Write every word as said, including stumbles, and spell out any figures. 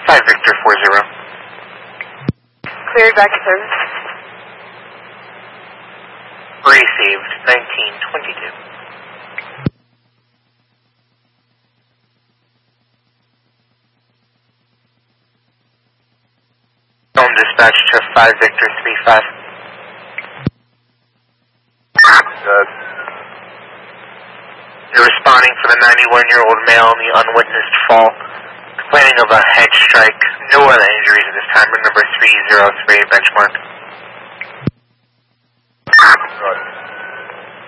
five Victor four zero. Cleared back to service. Received nineteen twenty-two. Home dispatch to five Victor three five. Good. They're responding for the ninety-one-year-old male in the unwitnessed fall, complaining of a head strike. No other injuries at this time. Number three zero three benchmark. Good.